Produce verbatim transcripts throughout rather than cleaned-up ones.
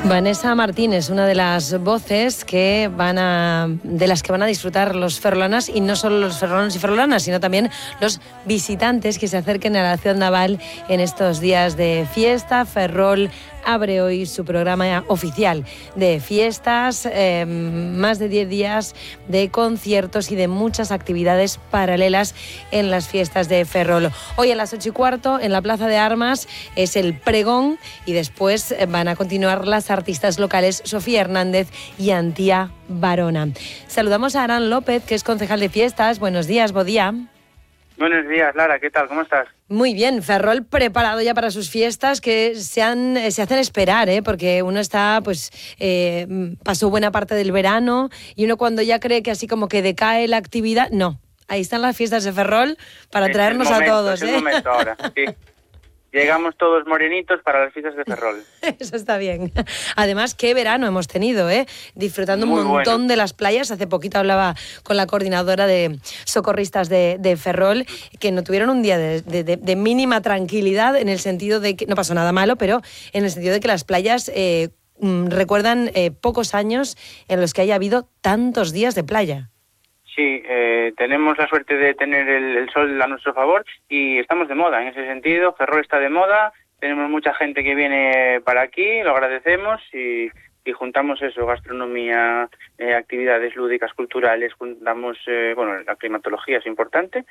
Vanessa Martínez, una de las voces que van a, de las que van a disfrutar los ferrolanas, y no solo los ferrolanos y ferrolanas, sino también los visitantes que se acerquen a la ciudad naval en estos días de fiesta. Ferrol abre hoy su programa oficial de fiestas, eh, más de diez días de conciertos y de muchas actividades paralelas en las fiestas de Ferrol. Hoy a las ocho y cuarto en la Plaza de Armas es el pregón y después van a continuar las artistas locales Sofía Hernández y Antía Barona. Saludamos a Arán López, que es concejal de fiestas. Buenos días, Bodía. Buenos días, Lara, ¿qué tal? ¿Cómo estás? Muy bien, Ferrol preparado ya para sus fiestas que se, han, se hacen esperar, ¿eh? Porque uno está, pues, eh, pasó buena parte del verano y uno cuando ya cree que así como que decae la actividad, no. Ahí están las fiestas de Ferrol para es traernos momento, a todos, es ¿eh? el momento ahora, sí. Llegamos todos morenitos para las fiestas de Ferrol. Eso está bien. Además, qué verano hemos tenido, ¿eh? Disfrutando Muy un montón bueno. de las playas. Hace poquito hablaba con la coordinadora de socorristas de, de Ferrol, que no tuvieron un día de, de, de mínima tranquilidad, en el sentido de que no pasó nada malo, pero en el sentido de que las playas eh, recuerdan eh, pocos años en los que haya habido tantos días de playa. Sí, eh, tenemos la suerte de tener el, el sol a nuestro favor y estamos de moda en ese sentido. Ferrol está de moda, tenemos mucha gente que viene para aquí, lo agradecemos y, y juntamos eso, gastronomía, eh, actividades lúdicas, culturales, juntamos, eh, bueno, la climatología es importante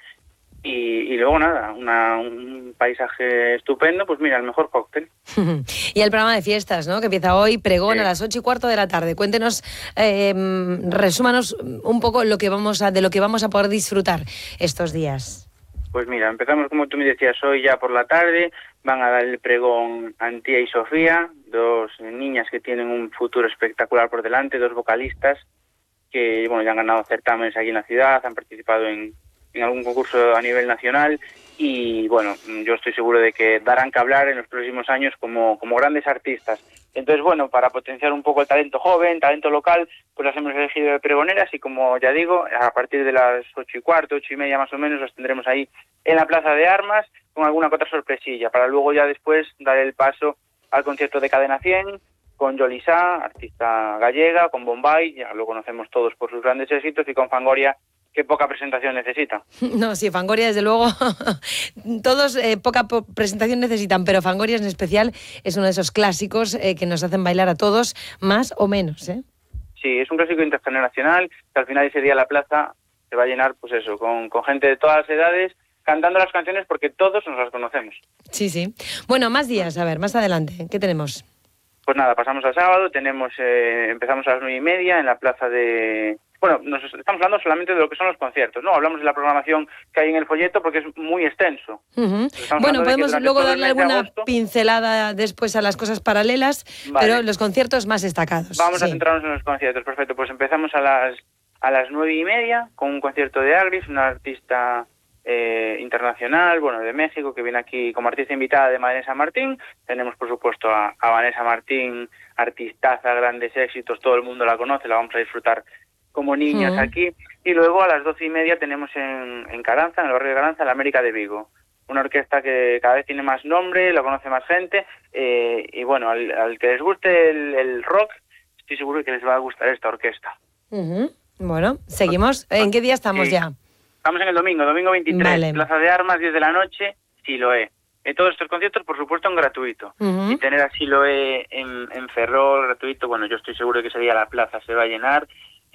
y, y luego nada, una, un paisaje estupendo, pues mira, el mejor cóctel. Y el programa de fiestas, ¿no? Que empieza hoy, pregón, Sí. a las ocho y cuarto de la tarde. Cuéntenos, eh, resúmanos un poco lo que vamos a, de lo que vamos a poder disfrutar estos días. Pues mira, empezamos como tú me decías hoy ya por la tarde, van a dar el pregón Antía y Sofía, dos niñas que tienen un futuro espectacular por delante, dos vocalistas que bueno ya han ganado certámenes aquí en la ciudad, han participado en, en algún concurso a nivel nacional y bueno, yo estoy seguro de que darán que hablar en los próximos años como, como grandes artistas. Entonces, bueno, para potenciar un poco el talento joven, talento local, pues las hemos elegido de pregoneras y como ya digo, a partir de las ocho y cuarto, ocho y media más o menos, las tendremos ahí en la Plaza de Armas con alguna que otra sorpresilla, para luego ya después dar el paso al concierto de Cadena cien, con Yolisa, artista gallega, con Bombay, ya lo conocemos todos por sus grandes éxitos, y con Fangoria, que poca presentación necesita. No, sí, Fangoria, desde luego, todos eh, poca po- presentación necesitan, pero Fangoria en especial es uno de esos clásicos eh, que nos hacen bailar a todos, más o menos, ¿eh? Sí, es un clásico intergeneracional, que al final ese día la plaza se va a llenar, pues eso, con, con gente de todas las edades, cantando las canciones porque todos nos las conocemos. Sí, sí. Bueno, más días, a ver, más adelante, ¿qué tenemos? Pues nada, pasamos al sábado, tenemos eh, empezamos a las nueve y media en la plaza de... Bueno, nos estamos hablando solamente de lo que son los conciertos, ¿no? Hablamos de la programación que hay en el folleto porque es muy extenso. Uh-huh. Bueno, podemos luego darle alguna agosto, pincelada después a las cosas paralelas, vale, pero los conciertos más destacados. Vamos sí. a centrarnos en los conciertos, perfecto. Pues empezamos a las a las nueve y media con un concierto de Agris, una artista eh, internacional, bueno, de México, que viene aquí como artista invitada de Vanessa Martín. Tenemos, por supuesto, a, a Vanessa Martín, artistaza, grandes éxitos, todo el mundo la conoce, la vamos a disfrutar como niños uh-huh. aquí. Y luego a las doce y media tenemos en, en Caranza, en el barrio de Caranza, la América de Vigo. Una orquesta que cada vez tiene más nombre, la conoce más gente, eh, y bueno, al, al que les guste el, el rock, estoy seguro que les va a gustar esta orquesta. Uh-huh. Bueno, seguimos. ¿En qué día estamos sí. ya? Estamos en el domingo, domingo veintitrés, vale. Plaza de Armas, diez de la noche, Siloé. En todos estos conciertos, por supuesto, en gratuito. Uh-huh. Y tener a Siloé en, en Ferrol gratuito, bueno, yo estoy seguro que ese día la plaza se va a llenar.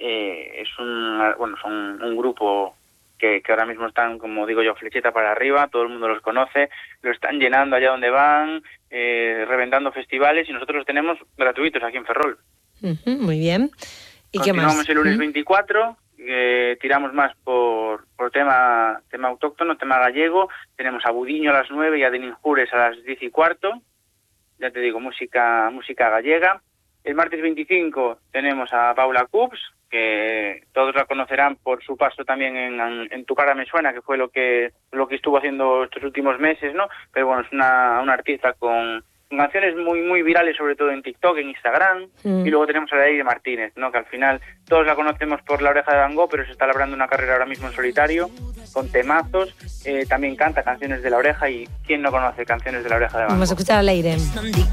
Eh, es un, bueno, son un grupo que, que ahora mismo están, como digo yo, flecheta para arriba, todo el mundo los conoce, lo están llenando allá donde van, eh, reventando festivales, y nosotros los tenemos gratuitos aquí en Ferrol. Uh-huh, muy bien. ¿Y Continuamos qué más? el lunes uh-huh. veinticuatro, eh, tiramos más por, por tema tema autóctono, tema gallego, tenemos a Budiño a las nueve y a Deninjures a las diez y cuarto, ya te digo, música música gallega. El martes veinticinco tenemos a Paula Cubs, que todos la conocerán por su paso también en, en Tu cara me suena, que fue lo que lo que estuvo haciendo estos últimos meses, ¿no? Pero bueno, es una, una artista con canciones muy muy virales, sobre todo en TikTok, en Instagram, mm. y luego tenemos a Leire Martínez, ¿no? Que al final todos la conocemos por La oreja de Van Gogh, pero se está labrando una carrera ahora mismo en solitario, con temazos, eh, también canta canciones de La oreja, y ¿quién no conoce canciones de La oreja de Van Gogh? Vamos a escuchar a Leire.